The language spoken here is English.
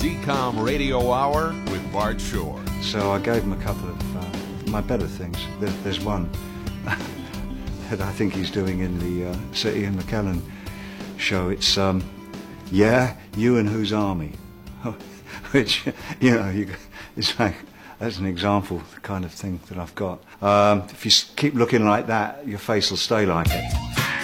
DCOM Radio Hour with Bart Shore. So I gave him a couple of my better things. There's one that I think he's doing in the Sir Ian McKellen show. It's yeah, you and whose army? Which, you know, it's like, that's an example of the kind of thing that I've got. If you keep looking like that, your face will stay like it.